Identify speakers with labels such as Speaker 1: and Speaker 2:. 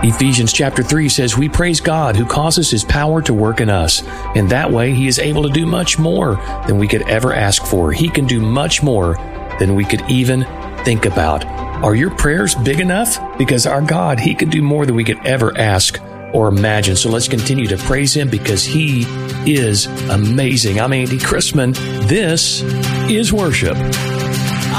Speaker 1: Ephesians chapter 3 says, "We praise God who causes His power to work in us. In that way, He is able to do much more than we could ever ask for. He can do much more than we could even think about." Are your prayers big enough? Because our God, He can do more than we could ever ask or imagine. So let's continue to praise Him because He is amazing. I'm Andy Chrisman. This is worship.